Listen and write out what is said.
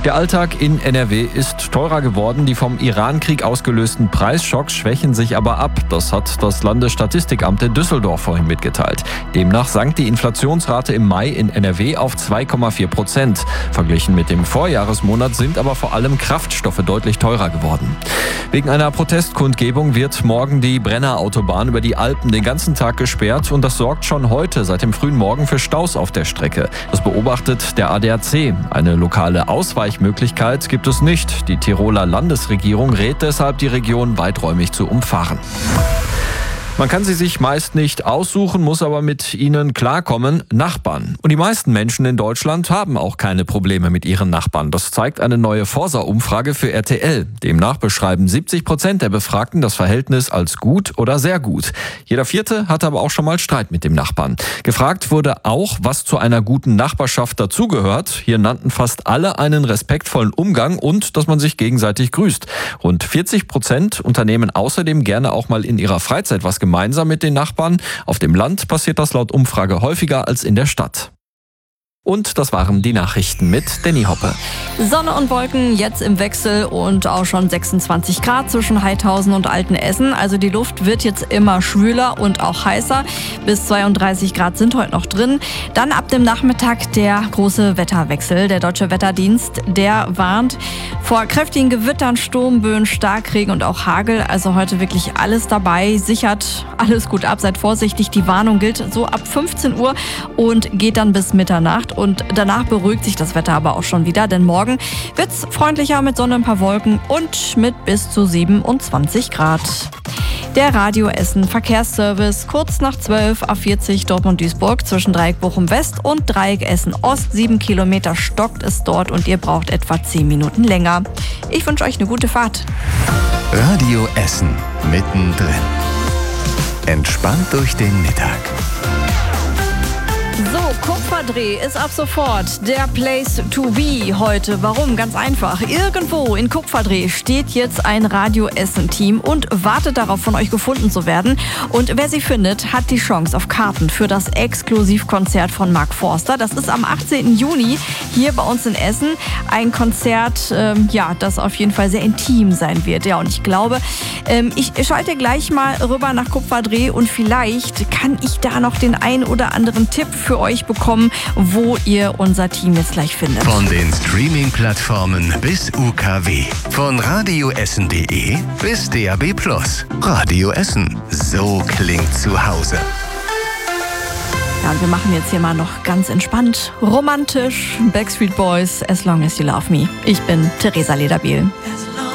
Der Alltag in NRW ist teurer geworden. Die vom Iran-Krieg ausgelösten Preisschocks schwächen sich aber ab. Das hat das Landesstatistikamt in Düsseldorf vorhin mitgeteilt. Demnach sank die Inflationsrate im Mai in NRW auf 2,4%. Verglichen mit dem Vorjahresmonat sind aber vor allem Kraftstoffe deutlich teurer geworden. Wegen einer Protestkundgebung wird morgen die Brennerautobahn über die Alpen den ganzen Tag gesperrt und das sorgt schon heute seit dem frühen Morgen für Staus auf der Strecke. Das beobachtet der ADAC. Eine lokale Ausweichmöglichkeit gibt es nicht. Die Tiroler Landesregierung rät deshalb, die Region weiträumig zu umfahren. Man kann sie sich meist nicht aussuchen, muss aber mit ihnen klarkommen. Nachbarn. Und die meisten Menschen in Deutschland haben auch keine Probleme mit ihren Nachbarn. Das zeigt eine neue Forsa-Umfrage für RTL. Demnach beschreiben 70% der Befragten das Verhältnis als gut oder sehr gut. Jeder Vierte hatte aber auch schon mal Streit mit dem Nachbarn. Gefragt wurde auch, was zu einer guten Nachbarschaft dazugehört. Hier nannten fast alle einen respektvollen Umgang und dass man sich gegenseitig grüßt. Rund 40% unternehmen außerdem gerne auch mal in ihrer Freizeit was gemeinsam mit den Nachbarn. Auf dem Land passiert das laut Umfrage häufiger als in der Stadt. Und das waren die Nachrichten mit Danny Hoppe. Sonne und Wolken jetzt im Wechsel und auch schon 26 Grad zwischen Heidhausen und Altenessen. Also die Luft wird jetzt immer schwüler und auch heißer. Bis 32 Grad sind heute noch drin. Dann ab dem Nachmittag der große Wetterwechsel. Der Deutsche Wetterdienst, der warnt vor kräftigen Gewittern, Sturmböen, Starkregen und auch Hagel. Also heute wirklich alles dabei. Sichert alles gut ab, seid vorsichtig. Die Warnung gilt so ab 15 Uhr und geht dann bis Mitternacht. Und danach beruhigt sich das Wetter aber auch schon wieder, denn morgen wird's freundlicher mit Sonne, ein paar Wolken und mit bis zu 27 Grad. Der Radio Essen Verkehrsservice kurz nach 12 A40 Dortmund-Duisburg zwischen Dreieck Bochum-West und Dreieck Essen-Ost. 7 Kilometer stockt es dort und ihr braucht etwa 10 Minuten länger. Ich wünsche euch eine gute Fahrt. Radio Essen mittendrin. Entspannt durch den Mittag. So, Kupferdreh ist ab sofort der Place to be heute. Warum? Ganz einfach. Irgendwo in Kupferdreh steht jetzt ein Radio Essen-Team und wartet darauf, von euch gefunden zu werden. Und wer sie findet, hat die Chance auf Karten für das Exklusivkonzert von Mark Forster. Das ist am 18. Juni hier bei uns in Essen. Ein Konzert, das auf jeden Fall sehr intim sein wird. Ja, und ich glaube, ich schalte gleich mal rüber nach Kupferdreh und vielleicht kann ich da noch den ein oder anderen Tipp für euch bekommen, wo ihr unser Team jetzt gleich findet. Von den Streaming-Plattformen bis UKW. Von radioessen.de bis DAB+. Radio Essen. So klingt zu Hause. Ja, und wir machen jetzt hier mal noch ganz entspannt, romantisch. Backstreet Boys, As Long As You Love Me. Ich bin Theresa Lederbiel.